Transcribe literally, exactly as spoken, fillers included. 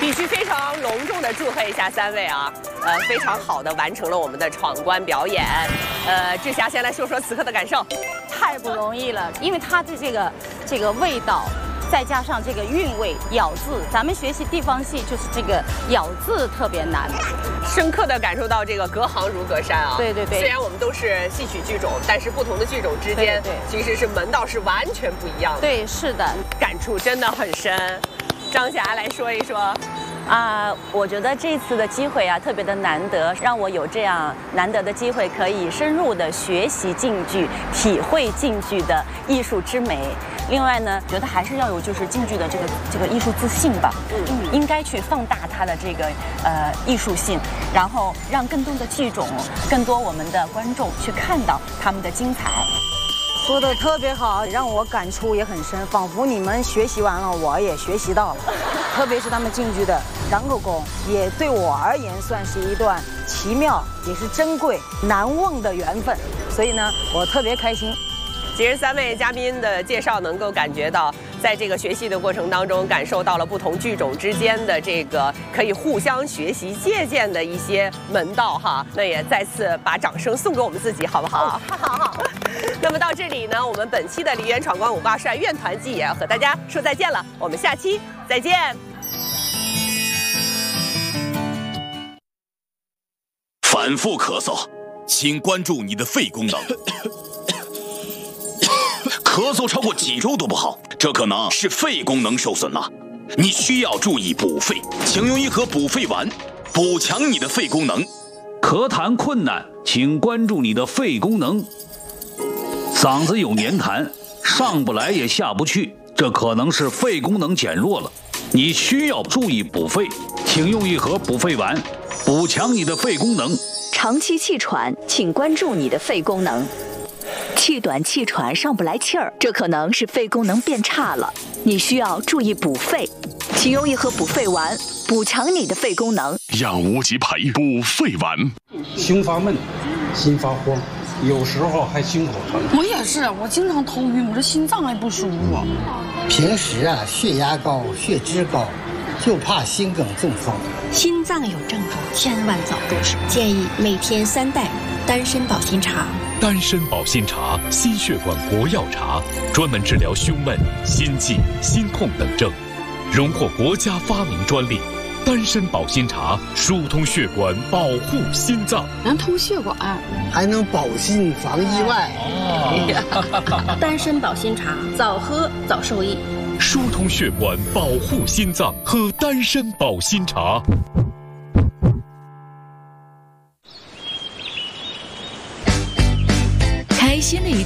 必须非常隆重的祝贺一下三位啊，呃，非常好的完成了我们的闯关表演。呃，志霞先来说说此刻的感受。 太不容易了，因为它的这个这个味道。 再加上这个韵味、咬字，咱们学习地方戏就是这个咬字特别难， 深刻的感受到这个隔行如隔山啊。 对对对。 虽然我们都是戏曲剧种，但是不同的剧种之间， 对对其实是门道是完全不一样的。 对，是的， 感触真的很深。张霞来说一说。 啊，我觉得这次的机会啊特别的难得，让我有这样难得的机会，可以深入的学习京剧，体会京剧的艺术之美。另外呢，觉得还是要有就是京剧的这个这个艺术自信吧，嗯，应该去放大它的这个呃艺术性，然后让更多的剧种、更多我们的观众去看到他们的精彩。 说的特别好，让我感触也很深，仿佛你们学习完了，我也学习到了。特别是他们京剧的禳口功，也对我而言算是一段奇妙，也是珍贵难忘的缘分。所以呢，我特别开心。 其实三位嘉宾的介绍能够感觉到，在这个学习的过程当中，感受到了不同剧种之间的这个可以互相学习借鉴的一些门道哈。那也再次把掌声送给我们自己，好不好？ 好好好。 那么到这里呢，我们本期的梨园闯关五八帅院团记也要和大家说再见了，我们下期再见。 反复咳嗽，请关注你的肺功能。咳嗽超过几周都不好，这可能是肺功能受损了。你需要注意补肺，请用一盒补肺丸，补强你的肺功能。 咳痰困难，请关注你的肺功能。嗓子有黏痰，上不来也下不去，这可能是肺功能减弱了。你需要注意补肺，请用一盒补肺丸，补强你的肺功能。 长期气喘，请关注你的肺功能。气短气喘上不来气儿，这可能是肺功能变差了，你需要注意补肺，请用一盒补肺丸，补强你的肺功能。 养无极培补肺丸。 胸发闷，心发慌，有时候还心口疼。 我也是，我经常头晕，我这心脏还不舒服。 平时啊，血压高，血脂高，就怕心梗中风。 心脏有症状，千万早入手。建议每天三袋丹参保心茶。 丹参保心茶，心血管国药茶，专门治疗胸闷、心悸、心痛等症，荣获国家发明专利。丹参保心茶疏通血管，保护心脏， 能通血管， 还能保心防意外。 哦、丹参保心茶，早喝早受益。 疏通血管，保护心脏，喝丹参保心茶。 开心的一